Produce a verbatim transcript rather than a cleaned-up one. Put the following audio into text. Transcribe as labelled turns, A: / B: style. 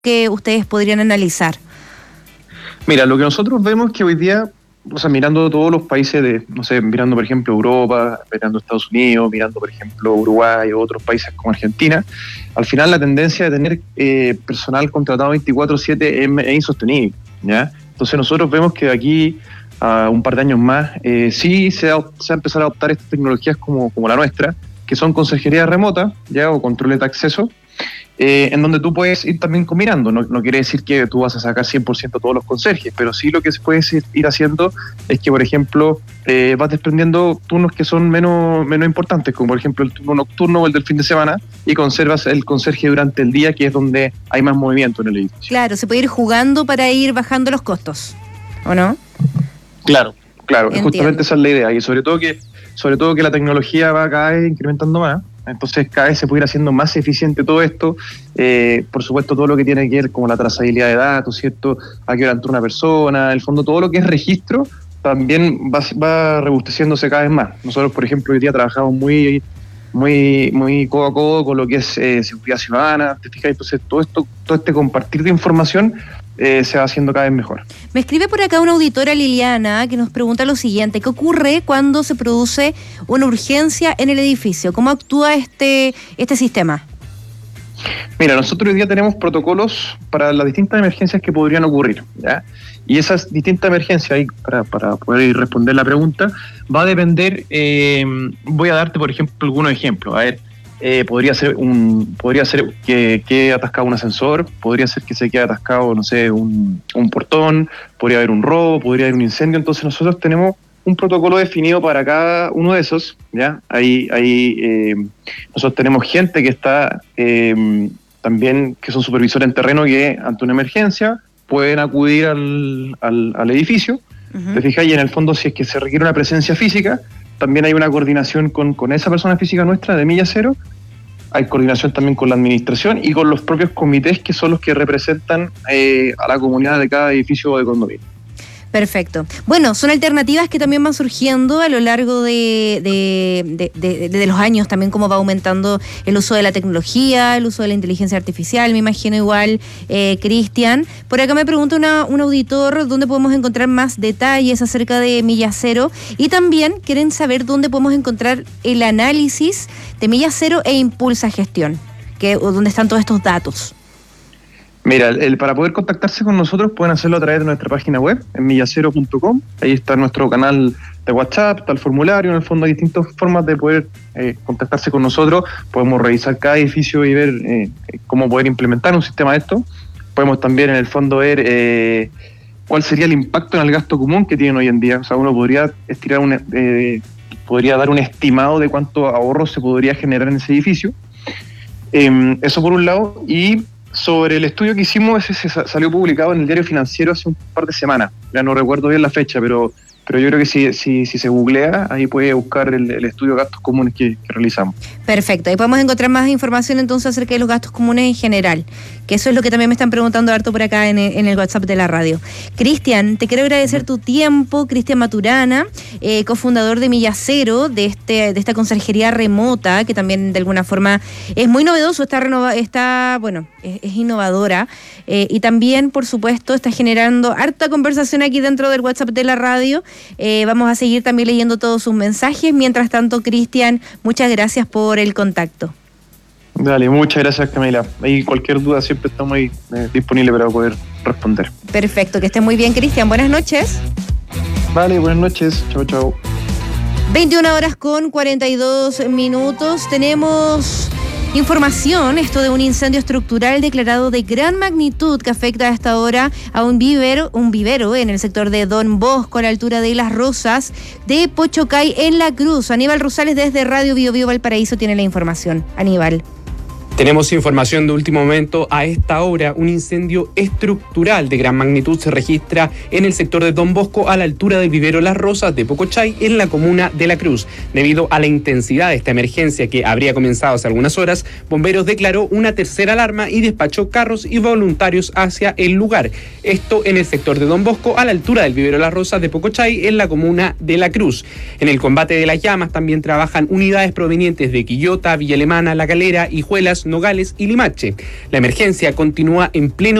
A: que ustedes podrían analizar?
B: Mira, lo que nosotros vemos es que hoy día, o sea, mirando todos los países de, no sé, mirando por ejemplo Europa, mirando Estados Unidos, mirando por ejemplo Uruguay o otros países como Argentina, al final la tendencia de tener eh, personal contratado veinticuatro siete es, es insostenible, ¿ya? Entonces nosotros vemos que de aquí a un par de años más eh, sí se va, se va a empezar a adoptar estas tecnologías como, como la nuestra, que son consejería remota, ¿ya? O controles de acceso, Eh, en donde tú puedes ir también combinando. No, no quiere decir que tú vas a sacar cien por ciento todos los conserjes, pero sí lo que se puede ir haciendo es que, por ejemplo, eh, vas desprendiendo turnos que son menos, menos importantes, como por ejemplo el turno nocturno o el del fin de semana, y conservas el conserje durante el día, que es donde hay más movimiento en el edificio.
A: Claro, se puede ir jugando para ir bajando los costos, ¿o no?
B: Claro, claro,
A: Entiendo.
B: Justamente esa es la idea, y sobre todo que, sobre todo que la tecnología va cada vez incrementando más. Entonces cada vez se puede ir haciendo más eficiente todo esto, eh, por supuesto todo lo que tiene que ver como la trazabilidad de datos, ¿cierto? A qué hora entra una persona, en el fondo todo lo que es registro también va, va robusteciéndose cada vez más. Nosotros, por ejemplo, hoy día trabajamos muy, muy, muy codo a codo con lo que es eh, seguridad ciudadana, ¿te fijas? Entonces todo esto, todo este compartir de información Eh, se va haciendo cada vez mejor.
A: Me escribe por acá una auditora, Liliana, que nos pregunta lo siguiente: ¿qué ocurre cuando se produce una urgencia en el edificio? ¿Cómo actúa este, este sistema?
B: Mira, nosotros hoy día tenemos protocolos para las distintas emergencias que podrían ocurrir, ¿ya? Y esas distintas emergencias, ahí para, para poder responder la pregunta, va a depender, eh, voy a darte por ejemplo algunos ejemplos. A ver, Eh, podría ser un podría ser que quede atascado un ascensor, podría ser que se quede atascado, no sé, un, un portón, podría haber un robo, podría haber un incendio. Entonces nosotros tenemos un protocolo definido para cada uno de esos, ¿ya? Ahí, ahí eh, nosotros tenemos gente que está eh, también, que son supervisores en terreno, que ante una emergencia pueden acudir al, al, al edificio. Uh-huh. Te fijas, y en el fondo, si es que se requiere una presencia física, también hay una coordinación con, con esa persona física nuestra de Milla Cero. Hay coordinación también con la administración y con los propios comités, que son los que representan eh, a la comunidad de cada edificio o de condominio.
A: Perfecto. Bueno, son alternativas que también van surgiendo a lo largo de, de, de, de, de los años, también cómo va aumentando el uso de la tecnología, el uso de la inteligencia artificial, me imagino igual, eh, Cristian. Por acá me pregunta una, un auditor dónde podemos encontrar más detalles acerca de Milla Cero, y también quieren saber dónde podemos encontrar el análisis de Milla Cero e Impulsa Gestión, que, donde están todos estos datos.
B: Mira, el, para poder contactarse con nosotros pueden hacerlo a través de nuestra página web, en millacero punto com. Ahí está nuestro canal de WhatsApp, está el formulario. En el fondo hay distintas formas de poder eh, contactarse con nosotros. Podemos revisar cada edificio y ver eh, cómo poder implementar un sistema de esto. Podemos también en el fondo ver eh, cuál sería el impacto en el gasto común que tienen hoy en día. O sea, uno podría estirar un, eh, podría dar un estimado de cuánto ahorro se podría generar en ese edificio. Eh, eso por un lado. Y sobre el estudio que hicimos, ese se salió publicado en el Diario Financiero hace un par de semanas. Ya no recuerdo bien la fecha, pero, pero yo creo que si, si, si se googlea, ahí puede buscar el, el estudio de gastos comunes que, que realizamos.
A: Perfecto, ahí podemos encontrar más información entonces acerca de los gastos comunes en general, que eso es lo que también me están preguntando harto por acá en el, en el WhatsApp de la radio. Cristian, te quiero agradecer tu tiempo. Cristian Maturana, eh, cofundador de Milla Cero, de, este, de esta conserjería remota, que también de alguna forma es muy novedoso, está, renova, está bueno, es, es innovadora, eh, y también, por supuesto, está generando harta conversación aquí dentro del WhatsApp de la radio. Eh, vamos a seguir también leyendo todos sus mensajes. Mientras tanto, Cristian, muchas gracias por el contacto.
B: Dale, muchas gracias, Camila. Ahí cualquier duda siempre estamos ahí eh, disponibles para poder responder.
A: Perfecto, que esté muy bien, Cristian. Buenas noches.
B: Vale, buenas noches. Chao, chao.
A: veintiuna horas con cuarenta y dos minutos. Tenemos información, esto de un incendio estructural declarado de gran magnitud que afecta a esta hora a un vivero, un vivero en el sector de Don Bosco, a la altura de Las Rosas de Pochocay, en La Cruz. Aníbal Rosales desde Radio Bio Bio Valparaíso tiene la información. Aníbal.
C: Tenemos información de último momento. A esta hora, un incendio estructural de gran magnitud se registra en el sector de Don Bosco, a la altura del vivero Las Rosas de Pocochay, en la comuna de La Cruz. Debido a la intensidad de esta emergencia, que habría comenzado hace algunas horas, Bomberos declaró una tercera alarma y despachó carros y voluntarios hacia el lugar. Esto en el sector de Don Bosco, a la altura del vivero Las Rosas de Pocochay, en la comuna de La Cruz. En el combate de las llamas también trabajan unidades provenientes de Quillota, Villa Alemana, La Calera, Hijuelas, Nogales y Limache. La emergencia continúa en pleno